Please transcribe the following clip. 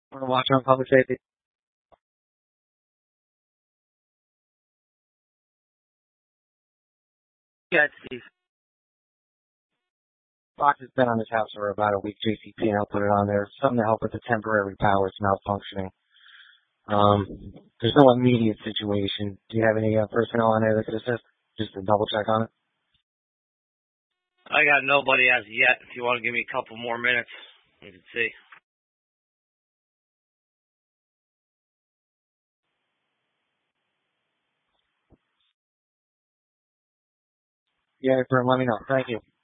Want to watch on public safety? Yeah, it's Steve. Fox has been on his house for about a week. JCP and I'll put it on there. Something to help with the temporary power. It's malfunctioning. There's no immediate situation. Do you have any personnel on there that could assist? Just to double check on it. I got nobody as yet. If you want to give me a couple more minutes, we can see. Yeah, let me know. Thank you.